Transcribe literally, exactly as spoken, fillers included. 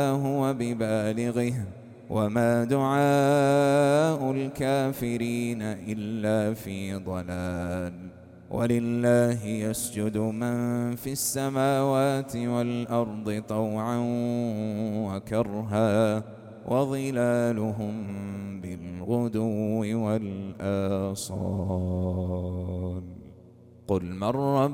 هو ببالغه وما دعاء الكافرين إلا في ضلال. ولله يسجد من في السماوات والأرض طوعا وكرها وظلالهم بالغدو والآصال. قل من رب